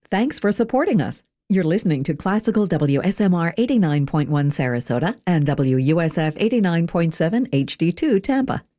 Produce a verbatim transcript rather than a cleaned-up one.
Thanks for supporting us. You're listening to Classical W S M R eighty-nine point one Sarasota and W U S F eighty-nine point seven H D two Tampa.